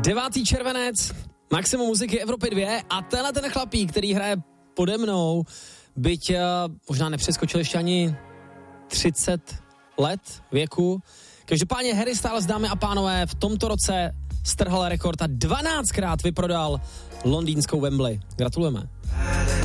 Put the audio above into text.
9. červenec, maximum muziky Evropy 2 a tenhle ten chlapík, který hraje pode mnou, byť možná nepřeskočil ještě ani 30 let věku. Každopádně Harry Styles, dámy a pánové, v tomto roce strhal rekord a 12krát vyprodal londýnskou Wembley. Gratulujeme.